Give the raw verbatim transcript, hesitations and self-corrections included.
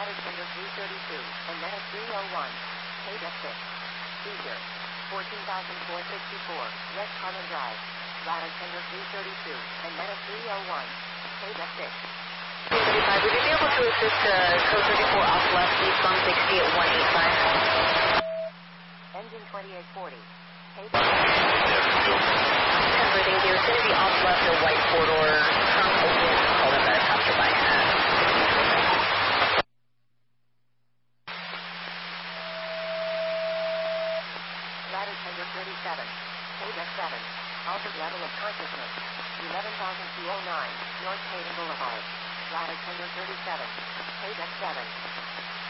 ladder tender three thirty-two, and Meta three oh one. Page F six. Seizure. fourteen thousand four hundred sixty-four, West Harlem Drive. Ladder tender three thirty-two, and Meta three oh one. Page F six. thirty-five, would you be able to assist uh, code thirty-four off left, eastbound sixty at one eighty-five? Engine twenty-eight forty. Page F six. Converting gear, it's going to be off left or white corridor, trunk open, call them better capture by hand. Ladder tender thirty-seven. Page F seven. Altered level of consciousness. eleven thousand two hundred nine, North Hayden Boulevard. Ladder tender thirty-seven. Page F seven.